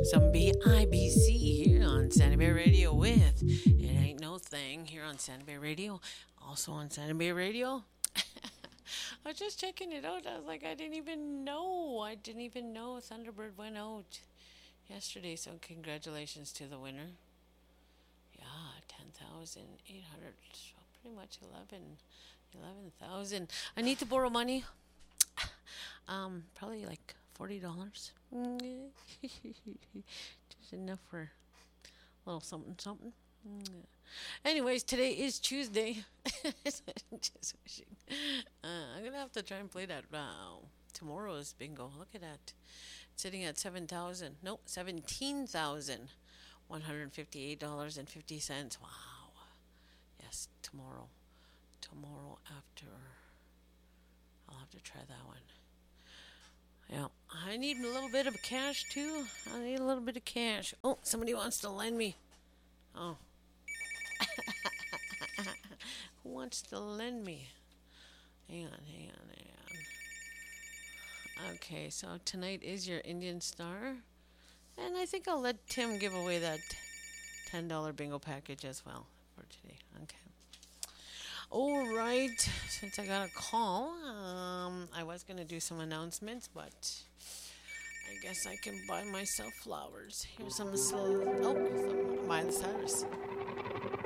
Some BIBC here on Santa Bay Radio with It Ain't No Thing here on Santa Bay Radio. Also on Santa Bay Radio. I was just checking it out. I was like, I didn't even know. Thunderbird went out yesterday. So congratulations to the winner. Yeah, 10,800. So pretty much 11,000. I need to borrow money. Probably like $40. Just enough for a little something, something. Anyways, today is Tuesday. Just wishing. I'm gonna have to try and play that tomorrow's bingo. Look at that, sitting at $17,158.50. Wow. Yes, tomorrow. Tomorrow after. I'll have to try that one. Yeah, I need a little bit of cash too. I need a little bit of cash. Oh, somebody wants to lend me. Oh. Who wants to lend me? Hang on. Okay, so tonight is your Indian Star. And I think I'll let Tim give away that $10 bingo package as well for today. Okay. All right, since I got a call, I was going to do some announcements, but I guess I can buy myself flowers. Here's some Miley Cyrus.